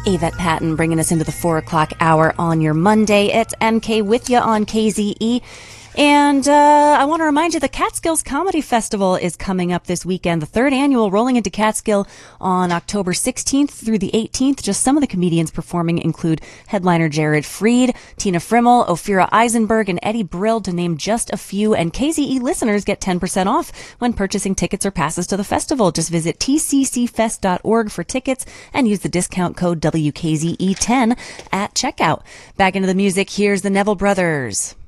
Avette Patton bringing us into the 4 o'clock hour on your Monday. It's MK with you on KZE. And I want to remind you the Catskills Comedy Festival is coming up this weekend, the third annual, rolling into Catskill on October 16th through the 18th. Just some of the comedians performing include headliner Jared Freed, Tina Frimmel, Ophira Eisenberg, and Eddie Brill, to name just a few. And KZE listeners get 10% off when purchasing tickets or passes to the festival. Just visit tccfest.org for tickets and use the discount code WKZE10 at checkout. Back into the music, here's the Neville Brothers.